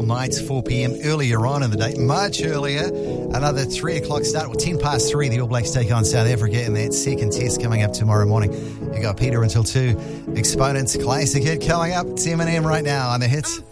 night, 4 p.m. earlier on in the day, much earlier. Another 3 o'clock start, or 10 past 3, the All Blacks take on South Africa in that second test coming up tomorrow morning. You got Peter until 2. Exponents Classic Hit coming up. It's Eminem right now on the Hits.